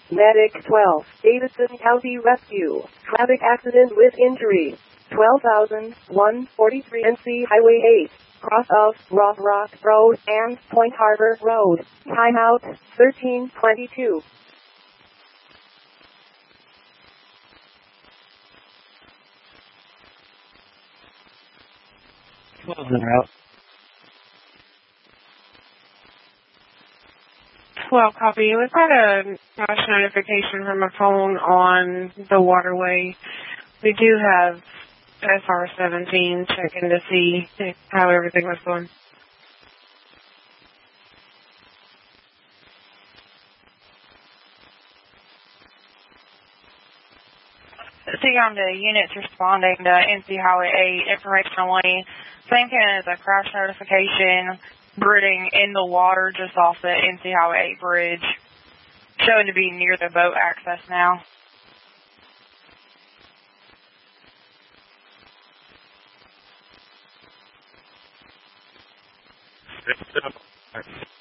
Medic 12, Davidson County Rescue. Traffic accident with injury. 12,143 NC Highway 8. Cross of Rock Rock Road and Point Harbor Road. Timeout 13:22. 12's en route. 12 copy. We've got a crash notification from a phone on the waterway. We do have SR-17 checking to see how everything was going. See on the units responding to NC Highway 8, information only. Same thing as a crash notification, gridding in the water just off the NC Highway 8 bridge, showing to be near the boat access now. It's